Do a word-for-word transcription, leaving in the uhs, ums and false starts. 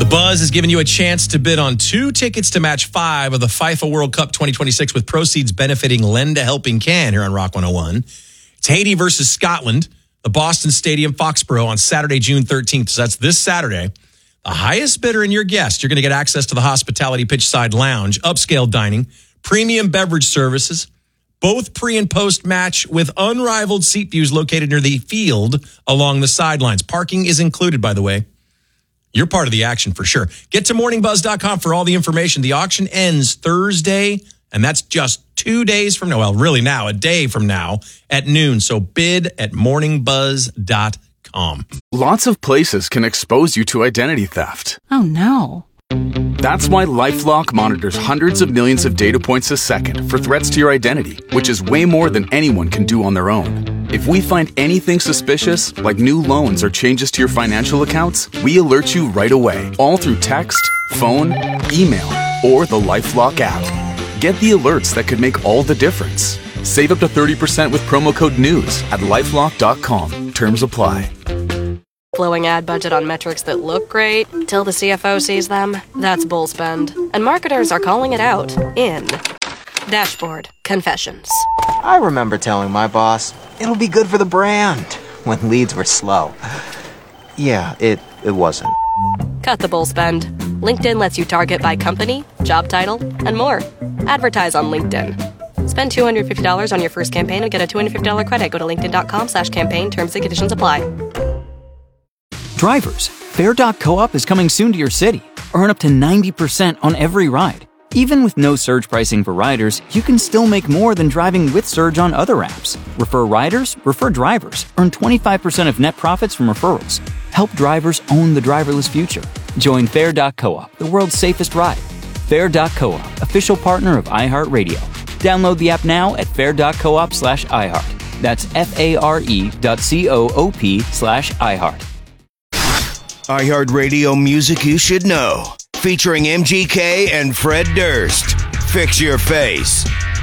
The Buzz is giving you a chance to bid on two tickets to match five of the FIFA World Cup twenty twenty-six with proceeds benefiting Lend a Helping Can here on Rock one oh one. It's Haiti versus Scotland, the Boston Stadium, Foxborough on Saturday, June thirteenth. So that's this Saturday. The highest bidder and your guest, you're going to get access to the Hospitality Pitchside Lounge, upscale dining, premium beverage services, both pre and post match with unrivaled seat views located near the field along the sidelines. Parking is included, by the way. You're part of the action for sure. Get to morning buzz dot com for all the information. The auction ends Thursday, and that's just two days from now. Well, really now, a day from now at noon. So bid at morning buzz dot com. Lots of places can expose you to identity theft. Oh, no. That's why LifeLock monitors hundreds of millions of data points a second for threats to your identity, which is way more than anyone can do on their own. If we find anything suspicious, like new loans or changes to your financial accounts, we alert you right away, all through text, phone, email, or the LifeLock app. Get the alerts that could make all the difference. Save up to thirty percent with promo code NEWS at lifelock dot com. Terms apply. Flowing ad budget on metrics that look great till the C F O sees them. That's bull spend. And marketers are calling it out in Dashboard Confessions. I remember telling my boss, it'll be good for the brand, when leads were slow. Yeah, it, it wasn't. Cut the bull spend. LinkedIn lets you target by company, job title, and more. Advertise on LinkedIn. Spend two hundred fifty dollars on your first campaign and get a two hundred fifty dollars credit. Go to linkedin.com slash campaign. Terms and conditions apply. Drivers, Fare dot coop is coming soon to your city. Earn up to ninety percent on every ride. Even with no surge pricing for riders, you can still make more than driving with Surge on other apps. Refer riders, refer drivers. Earn twenty-five percent of net profits from referrals. Help drivers own the driverless future. Join Fare dot coop, the world's safest ride. Fare dot coop, official partner of iHeartRadio. Download the app now at fare dot coop slash iHeart. That's F-A-R-E dot C-O-O-P slash iHeart. iHeartRadio music you should know. Featuring M G K and Fred Durst. Fix Your Face.